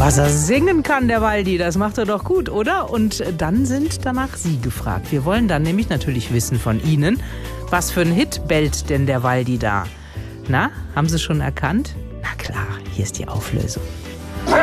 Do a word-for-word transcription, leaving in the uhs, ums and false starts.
Was er singen kann, der Waldi, das macht er doch gut, oder? Und dann sind danach Sie gefragt. Wir wollen dann nämlich natürlich wissen von Ihnen, was für ein Hit bellt denn der Waldi da? Na, haben Sie schon erkannt? Na klar, hier ist die Auflösung.